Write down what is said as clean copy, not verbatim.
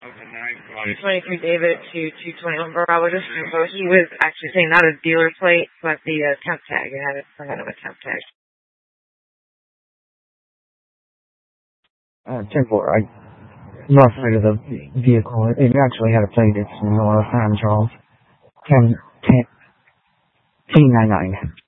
23 David to 221 Bravo. Just info. He was actually saying not a dealer plate, but the temp tag. It had some kind of a temp tag. 10-4. I'm not afraid of the vehicle. It actually had a plate. It's Nora Fan Charles. 10 T99.